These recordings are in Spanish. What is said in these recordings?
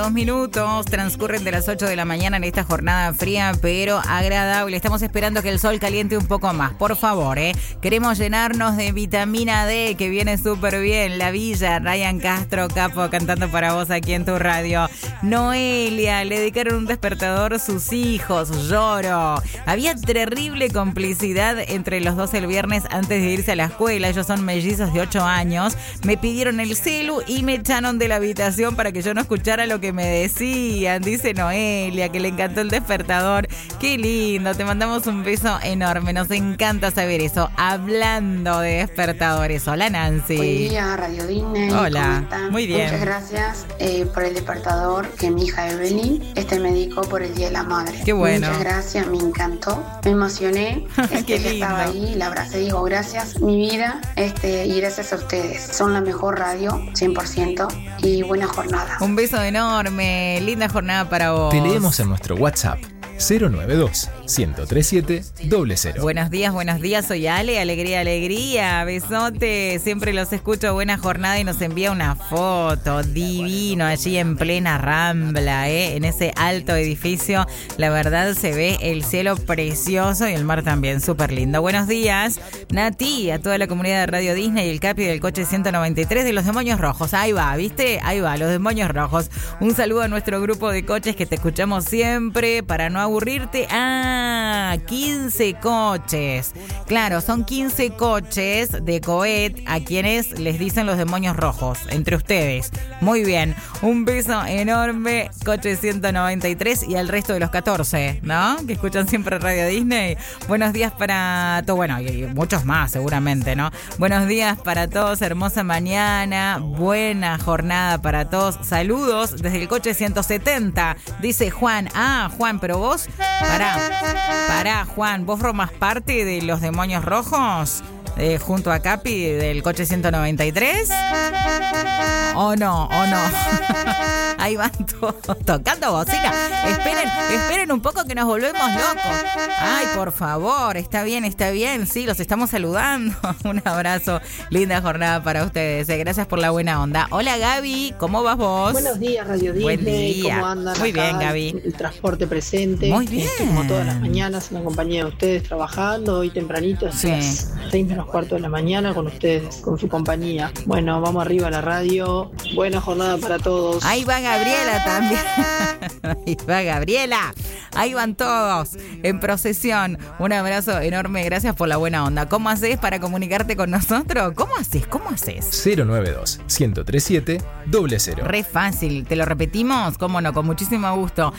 2 minutos. Transcurren de las 8 de la mañana en esta jornada fría, pero agradable. Estamos esperando que el sol caliente un poco más. Por favor, queremos llenarnos de vitamina D, que viene súper bien. La Villa, Ryan Castro, capo, cantando para vos aquí en tu radio. Noelia, le dedicaron un despertador sus hijos. Lloro. Había terrible complicidad entre los dos el viernes antes de irse a la escuela. Ellos son mellizos de 8 años. Me pidieron el celu y me echaron de la habitación para que yo no escuchara lo que me decían. Dice Noelia, que le encantó el despertador. Qué lindo, te mandamos un beso enorme. Nos encanta saber eso. Hablando de despertadores. Hola, Nancy. Buen día, Radio Disney. Hola, muy bien. Muchas gracias por el despertador que mi hija Evelyn me dedicó por el Día de la Madre. Qué bueno. Muchas gracias, me encantó. Me emocioné. Qué lindo. Estaba ahí, la abracé y digo, gracias, mi vida, y gracias a ustedes. Son la mejor radio, 100%, y buena jornada. Un beso enorme, linda jornada para vos. Te leemos en nuestro WhatsApp 092-1037-0. Buenos días, soy Ale, alegría, besote, siempre los escucho, buena jornada, y nos envía una foto, divino, allí en plena Rambla, en ese alto edificio, la verdad se ve el cielo precioso y el mar también, súper lindo. Buenos días, Nati, a toda la comunidad de Radio Disney y el Capi del coche 193 de los Demonios Rojos, ahí va, ¿viste? Ahí va, los Demonios Rojos. Un saludo a nuestro grupo de coches que te escuchamos siempre, para no aburrirte. 15 coches. Claro, son 15 coches de Coet a quienes les dicen los Demonios Rojos, entre ustedes. Muy bien. Un beso enorme, coche 193 y al resto de los 14, ¿no? Que escuchan siempre Radio Disney. Buenos días para todos. Bueno, y muchos más seguramente, ¿no? Buenos días para todos, hermosa mañana, buena jornada para todos. Saludos desde el coche 170, dice Juan. Juan, pero vos, pará, Juan, ¿vos formas parte de los Demonios Rojos? Junto a Capi del coche 193. ¿O no? Ahí van todos tocando bocina. Esperen un poco que nos volvemos locos. Ay, por favor, está bien. Sí, los estamos saludando. Un abrazo, linda jornada para ustedes. Gracias por la buena onda. Hola, Gaby, ¿cómo vas vos? Buenos días, Radio Disney. Buen día. ¿Cómo andan? Muy acá bien, Gaby. El transporte presente. Muy bien. Como todas las mañanas, en la compañía de ustedes, trabajando hoy tempranito, hasta las 6:45 de la mañana con ustedes, con su compañía. Bueno, vamos arriba a la radio. Buena jornada para todos. Ahí va Gabriela también. Ahí va Gabriela. Ahí van todos en procesión. Un abrazo enorme. Gracias por la buena onda. ¿Cómo haces para comunicarte con nosotros? ¿Cómo haces? 092-1037-0. Re fácil. ¿Te lo repetimos? ¿Cómo no? Con muchísimo gusto.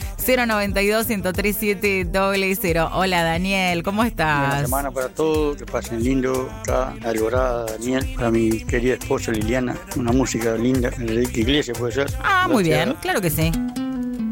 092-1037-0. Hola, Daniel. ¿Cómo estás? Buena semana para todos. Que pasen lindo. Acá, Alborada, Daniel. Para mi querida esposa Liliana. Una música linda. Enrique Iglesias puede ser. Muy bien. Claro que sí.